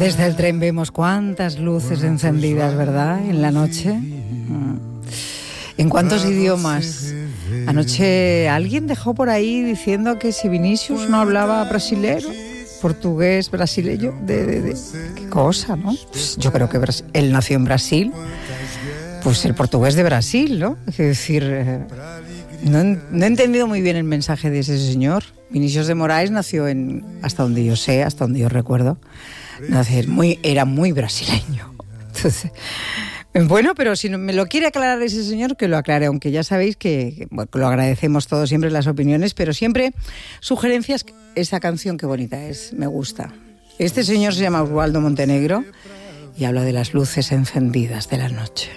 Desde el tren vemos cuántas luces encendidas, ¿verdad? En la noche. ¿En cuántos idiomas? Anoche alguien dejó por ahí diciendo que si Vinicius no hablaba brasilero, portugués, brasileño, qué cosa, ¿no? Pues yo creo que él nació en Brasil, pues el portugués de Brasil, ¿no? Es decir, no he entendido muy bien el mensaje de ese señor. Vinicius de Moraes nació hasta donde yo sé, hasta donde yo recuerdo, era muy brasileño. Entonces, bueno, pero si me lo quiere aclarar ese señor, que lo aclare, aunque ya sabéis que lo agradecemos todos siempre las opiniones, pero siempre sugerencias. Esa canción qué bonita es, me gusta. Este señor se llama Osvaldo Montenegro y habla de las luces encendidas de la noche.